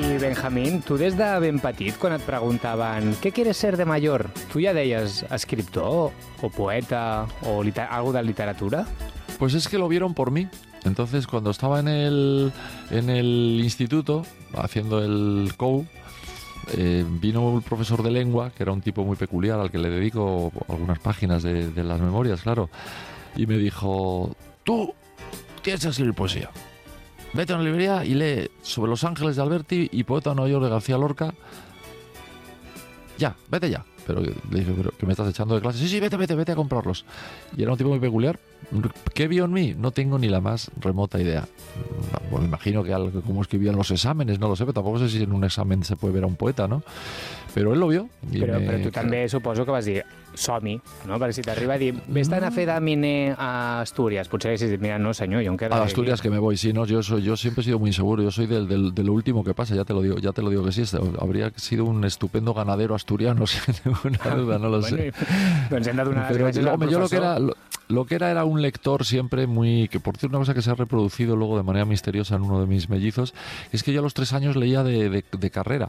I Benjamín, tu des de ben petit, quan et preguntaven ¿qué quieres ser de mayor? Tu ja deies escriptor o poeta o algo de literatura? Pues es que lo vieron por mí. Entonces, cuando estaba en el instituto haciendo el COU, vino un profesor de lengua, que era un tipo muy peculiar, al que le dedico algunas páginas de las memorias, claro, y me dijo: tú tienes que escribir poesía. Vete a una librería y lee Sobre los ángeles de Alberti y Poeta de Nueva York de García Lorca. Ya, vete ya. Pero le dije: ¿pero que me estás echando de clase? Sí, vete a comprarlos. Y era un tipo muy peculiar. ¿Qué vio en mí? No tengo ni la más remota idea. Bueno, me imagino que algo como escribían los exámenes, no lo sé, pero tampoco sé si en un examen se puede ver a un poeta, ¿no? Pero él lo vio. Però tu també suposo que vas dir som-hi, no? Perquè si t'arriba a dir vés-te'n a fer de miner a Astúries, potser haguessis dit mira, no senyor, jo em quedo a Asturias aquí. Que me voy, sí, no, yo siempre he sido muy inseguro, yo soy de lo último que pasa, ya te lo digo que sí, habría sido un estupendo ganadero asturiano, sin ninguna duda, no lo sé. Doncs hem de donar les gràcies al yo professor. Lo que era un lector siempre muy... Que por cierto, una cosa que se ha reproducido luego de manera misteriosa en uno de mis mellizos, es que yo a los 3 años leía de carrera.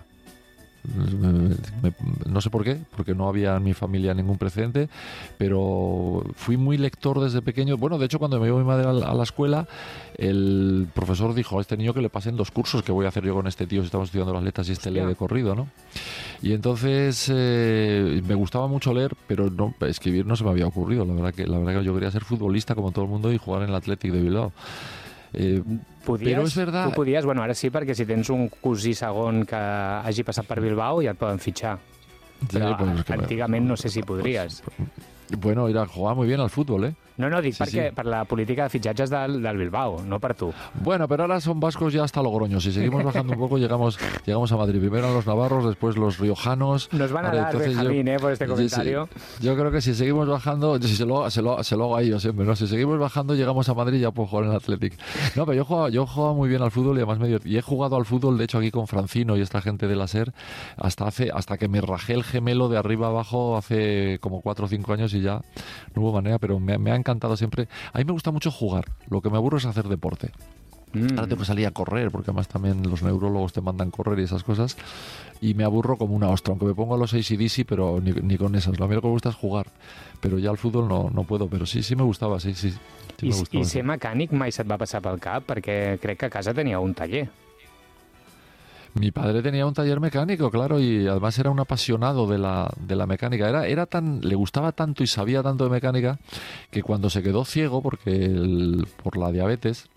No sé por qué, porque no había en mi familia ningún precedente, pero fui muy lector desde pequeño. Bueno, de hecho, cuando me iba mi madre a la escuela, el profesor dijo: a este niño que le pasen 2 cursos, que voy a hacer yo con este tío si estamos estudiando las letras y este lee de corrido, ¿no? Y entonces me gustaba mucho leer, pero no, escribir no se me había ocurrido. La verdad que yo quería ser futbolista como todo el mundo y jugar en el Athletic de Bilbao. Però és verdad. Tu podies, bueno, ara sí, perquè si tens un cosí segon que hagi passat per Bilbao ja et poden fitxar. Però sí, pues antigament no sé si podries. Bueno, jugaba muy bien al fútbol, ¿eh? No, dic sí, perquè sí. Per la política de fitxatges del Bilbao, no per tu. Bueno, pero ahora son vascos ya hasta Logroño. Si seguimos bajando un poco, llegamos a Madrid. Primero eran los navarros, después los riojanos. Nos van a dar, Benjamín, por este comentario. Yo creo que si seguimos bajando, si se lo hago a ellos siempre, ¿no? Si seguimos bajando, llegamos a Madrid y ya puedo jugar en el Athletic. No, pero yo jugaba muy bien al fútbol y además y he jugado al fútbol, de hecho, aquí con Francino y esta gente de la SER, hasta que me rajé el gemelo de arriba abajo hace como 4 o 5 años y ya no hubo manera, pero me ha encantado siempre. A mí me gusta mucho jugar, lo que me aburro es hacer deporte. Ahora tengo que salir a correr, porque además también los neurólogos te mandan correr y esas cosas, y me aburro como una ostra, aunque me pongo a los AC/DC, pero ni con esas. A mí lo que me gusta es jugar, pero ya al fútbol no puedo, pero sí me gustaba, sí me gustaba. I ser mecànic mai se't va passar pel cap? Perquè crec que a casa tenia un taller. Mi padre tenía un taller mecánico, claro, y además era un apasionado de la mecánica. Le gustaba tanto y sabía tanto de mecánica que cuando se quedó ciego por la diabetes,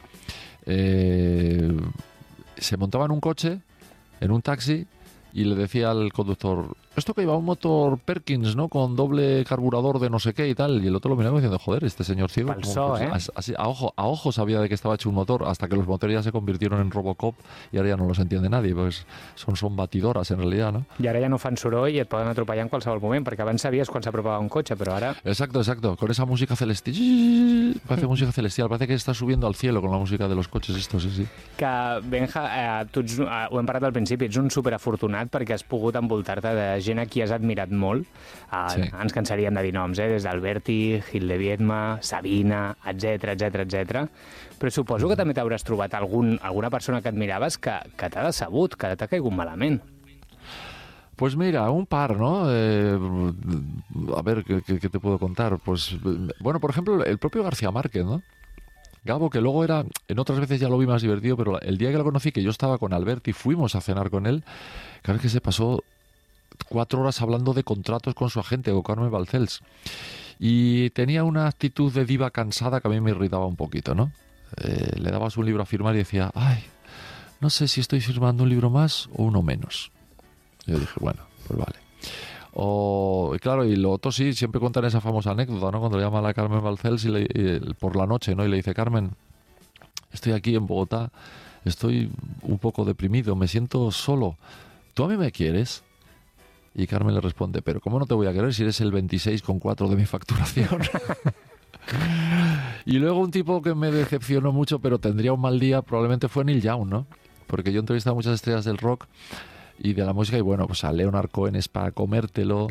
se montaba en un coche, en un taxi, y le decía al conductor: esto que iba un motor Perkins, ¿no? Con doble carburador de no sé qué y tal. Y el otro lo miraba diciendo: joder, este señor ciego. Así, a ojo sabía de qué estaba hecho un motor, hasta que los motores ya se convirtieron en Robocop y ahora ya no los entiende nadie, pues son batidoras en realidad, ¿no? I ara ja no fan soroll i et poden atropellar en qualsevol moment, perquè abans sabies quan s'apropava un cotxe, però ara... Exacto, con esa música celestial. Parece música celestial, parece que está subiendo al cielo con la música de los coches estos, sí. Que, Benja, tu ho hem parlat al principi, ets un superafortunat perquè has pogut envoltar-te de gent a qui has admirat molt. Sí. Ens cansaríem de dir noms, des d'Alberti, Gil de Viedma, Sabina, etc. Però suposo que també t'hauràs trobat alguna persona que admiraves que t'ha decebut, que t'ha caigut malament. Pues mira, un par, ¿no? A ver, ¿qué te puedo contar? Pues, bueno, por ejemplo, el propio García Márquez, ¿no? Gabo, que luego en otras veces ya lo vi más divertido, pero el día que lo conocí, que yo estaba con Alberti, fuimos a cenar con él, claro, es que se pasó 4 horas hablando de contratos con su agente, con Carmen Balcells. Y tenía una actitud de diva cansada que a mí me irritaba un poquito, ¿no? Le dabas un libro a firmar y decía: ay, no sé si estoy firmando un libro más o uno menos. Yo dije, bueno, pues vale. Y claro, y lo otro sí, siempre cuentan esa famosa anécdota, ¿no? Cuando le llama a la Carmen Balcells por la noche, ¿no? Y le dice: Carmen, estoy aquí en Bogotá, estoy un poco deprimido, me siento solo, ¿tú a mí me quieres? Y Carmen le responde: pero ¿cómo no te voy a querer si eres el 26,4 de mi facturación? Y luego un tipo que me decepcionó mucho, pero tendría un mal día, probablemente fue Neil Young, ¿no? Porque yo he entrevistado a muchas estrellas del rock y de la música, y bueno, pues a Leonard Cohen es para comértelo.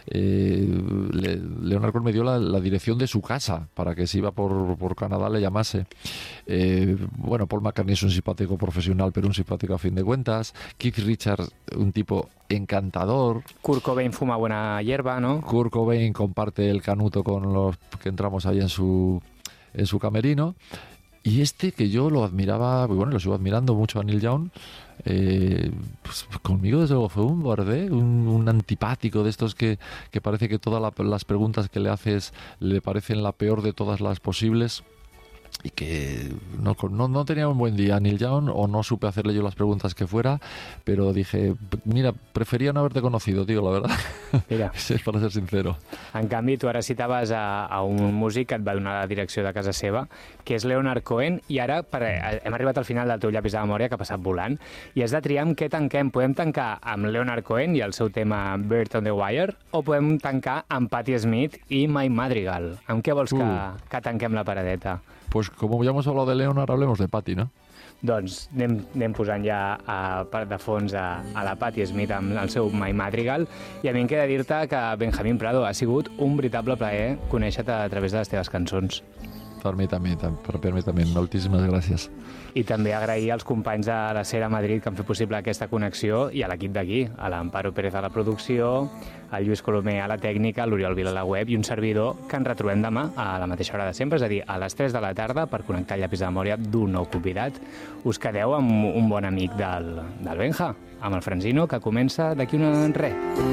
Leonard Cohen me dio la dirección de su casa para que si iba por Canadá le llamase. Bueno, Paul McCartney es un simpático profesional, pero un simpático a fin de cuentas. Keith Richards, un tipo encantador. Kurt Cobain fuma buena hierba, ¿no? Kurt Cobain comparte el canuto con los que entramos ahí en su camerino. Y que yo lo admiraba, bueno, lo sigo admirando mucho a Neil Young, pues conmigo desde luego fue un borde, un antipático de estos que parece que todas las preguntas que le haces le parecen la peor de todas las posibles. Y que no tenía un buen día Neil Young, o no supe hacerle yo las preguntas que fuera, pero dije, mira, prefería no haberte conocido, tío, la verdad. Mira. Es para ser sincero. En canvi, tu ara citaves a un músic que et va donar la direcció de casa seva, que és Leonard Cohen, i ara hem arribat al final del teu llapis de memòria, que ha passat volant, i has de triar amb què tanquem. Podem tancar amb Leonard Cohen i el seu tema Bird on the Wire, o podem tancar amb Patti Smith i My Madrigal. Amb què vols que tanquem la paradeta? Pues como ya hemos hablado de Leonard, hablemos de Patti, ¿no? Doncs anem posant ja de fons a la Patti Smith amb el seu My Madrigal, i a mi em queda dir-te que Benjamín Prado, ha sigut un veritable plaer conèixer-te a través de les teves cançons. Per mi també. Moltíssimes gràcies. I també agrair als companys de la Sera Madrid que han fet possible aquesta connexió, i a l'equip d'aquí, a l'Amparo Pérez a la producció, al Lluís Colomer a la tècnica, l'Oriol Vila a la web, i un servidor que ens retrobem demà a la mateixa hora de sempre, és a dir, a les 3 de la tarda, per connectar el llapis de memòria d'un nou convidat. Us quedeu amb un bon amic del Benja, amb el Franzino, que comença d'aquí un res.